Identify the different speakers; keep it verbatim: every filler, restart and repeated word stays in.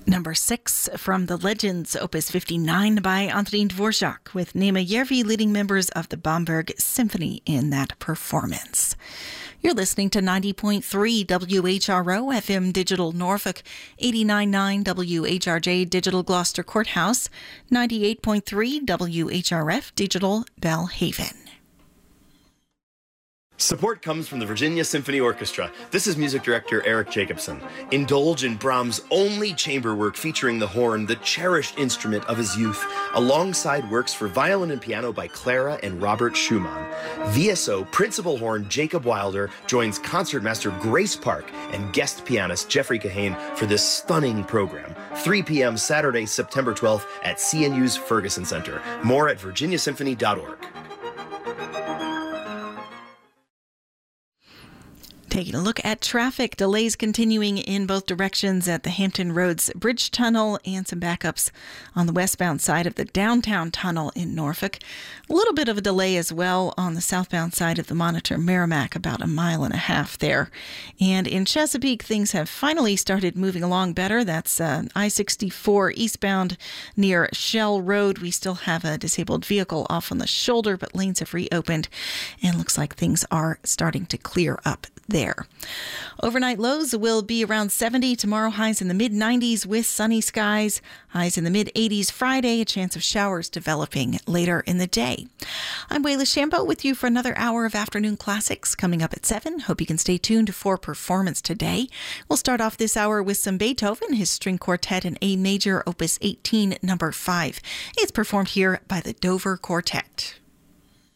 Speaker 1: Number six from the Legends, Opus fifty-nine by Antonín Dvořák, with Nema Järvi leading members of the Bamberg Symphony in that performance. You're listening to ninety point three W H R O F M Digital Norfolk, eighty-nine point nine W H R J Digital Gloucester Courthouse, ninety-eight point three W H R F Digital Belhaven.
Speaker 2: Support comes from the Virginia Symphony Orchestra. This is music director Eric Jacobson. Indulge in Brahms' only chamber work featuring the horn, the cherished instrument of his youth, alongside works for violin and piano by Clara and Robert Schumann. V S O principal horn Jacob Wilder joins concertmaster Grace Park and guest pianist Jeffrey Kahane for this stunning program. three p.m. Saturday, September twelfth at C N U's Ferguson Center. More at virginia symphony dot org.
Speaker 1: Taking a look at traffic, delays continuing in both directions at the Hampton Roads Bridge Tunnel and some backups on the westbound side of the downtown tunnel in Norfolk. A little bit of a delay as well on the southbound side of the Monitor Merrimack, about a mile and a half there. And in Chesapeake, things have finally started moving along better. That's uh, I sixty-four eastbound near Shell Road. We still have a disabled vehicle off on the shoulder, but lanes have reopened and looks like things are starting to clear up there. Overnight lows will be around seventy tomorrow, highs in the mid nineties with sunny skies, highs in the mid eighties Friday, a chance of showers developing later in the day. I'm Wayla Shambo with you for another hour of Afternoon Classics coming up at seven. Hope you can stay tuned for Performance today. We'll start off this hour with some Beethoven, his string quartet in A major, opus eighteen, number five. It's performed here by the Dover Quartet.